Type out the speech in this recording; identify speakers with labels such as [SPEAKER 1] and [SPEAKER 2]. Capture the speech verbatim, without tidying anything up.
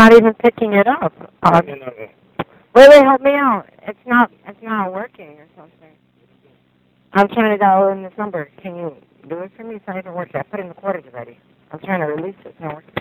[SPEAKER 1] not even picking it up. Uh, wait, wait, help me out. It's not, it's not working or something. I'm trying to dial in this number. Can you do it for me? It's not even working. I put in the quarters already. I'm trying to release it. It's not working.